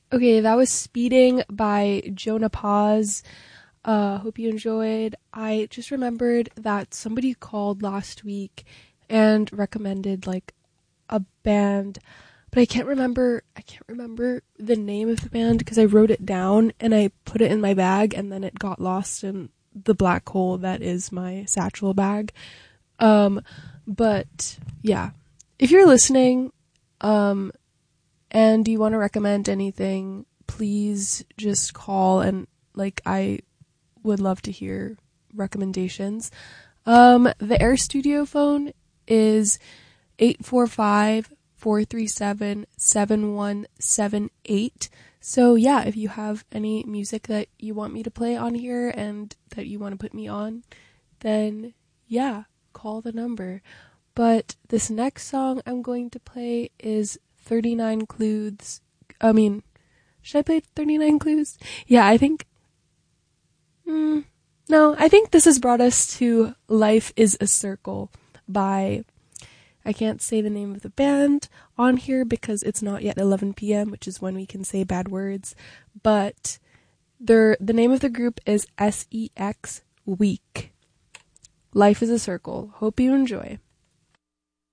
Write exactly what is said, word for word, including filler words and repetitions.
Okay, that was Speeding by Jonah Paz. Uh, hope you enjoyed. I just remembered that somebody called last week and recommended like a band, but I can't remember, I can't remember the name of the band because I wrote it down and I put it in my bag and then it got lost in the black hole that is my satchel bag. Um, but yeah, if you're listening, um, and you want to recommend anything, please just call and like I would love to hear recommendations. Um, the Air Studio phone is eight four five, four three seven, seven one seven eight. So yeah, if you have any music that you want me to play on here and that you want to put me on, then yeah, call the number. But this next song I'm going to play is thirty-nine Clues. I mean, should I play thirty-nine Clues? Yeah, I think... Mm, no, I think this has brought us to Life is a Circle by... I can't say the name of the band on here because it's not yet eleven p.m., which is when we can say bad words. But their, the name of the group is S E X Week. Life is a Circle. Hope you enjoy.